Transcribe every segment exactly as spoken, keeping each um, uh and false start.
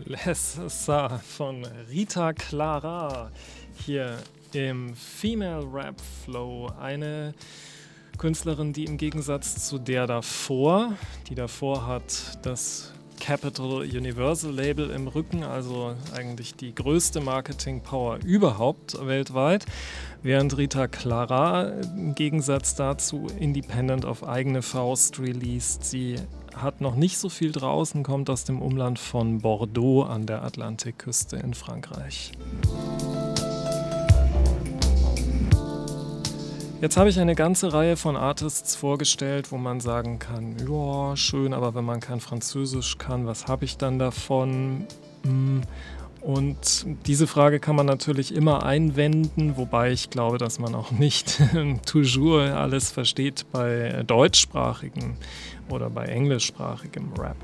Lessa von Rita Clara hier im Female Rap Flow. Eine Künstlerin, die im Gegensatz zu der davor, die davor hat das Capital Universal Label im Rücken, also eigentlich die größte Marketing-Power überhaupt weltweit, während Rita Clara im Gegensatz dazu independent auf eigene Faust released. Sie hat noch nicht so viel draußen, kommt aus dem Umland von Bordeaux an der Atlantikküste in Frankreich. Jetzt habe ich eine ganze Reihe von Artists vorgestellt, wo man sagen kann, ja, schön, aber wenn man kein Französisch kann, was habe ich dann davon? Und diese Frage kann man natürlich immer einwenden, wobei ich glaube, dass man auch nicht toujours alles versteht bei deutschsprachigem oder bei englischsprachigem Rap.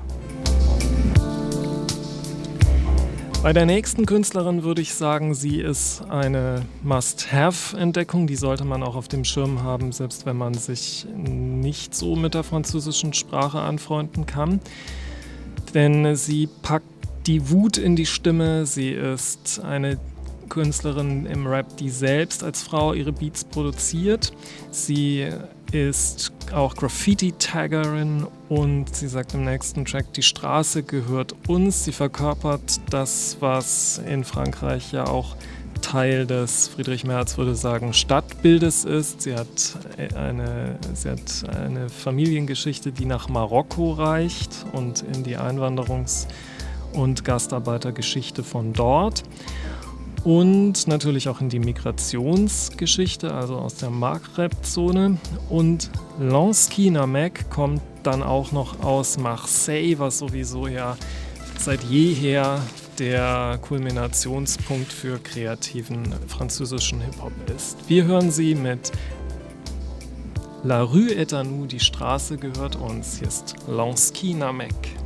Bei der nächsten Künstlerin würde ich sagen, sie ist eine Must-Have-Entdeckung. Die sollte man auch auf dem Schirm haben, selbst wenn man sich nicht so mit der französischen Sprache anfreunden kann. Denn sie packt die Wut in die Stimme. Sie ist eine Künstlerin im Rap, die selbst als Frau ihre Beats produziert. Sie ist auch Graffiti-Taggerin und sie sagt im nächsten Track, die Straße gehört uns. Sie verkörpert das, was in Frankreich ja auch Teil des, Friedrich Merz würde sagen, Stadtbildes ist. Sie hat eine, sie hat eine Familiengeschichte, die nach Marokko reicht und in die Einwanderungs- und Gastarbeitergeschichte von dort. Und natürlich auch in die Migrationsgeschichte, also aus der Maghreb-Zone. Und Lansky Namek kommt dann auch noch aus Marseille, was sowieso ja seit jeher der Kulminationspunkt für kreativen französischen Hip-Hop ist. Wir hören sie mit La Rue est à nous, die Straße gehört uns. Hier ist Lansky Namek.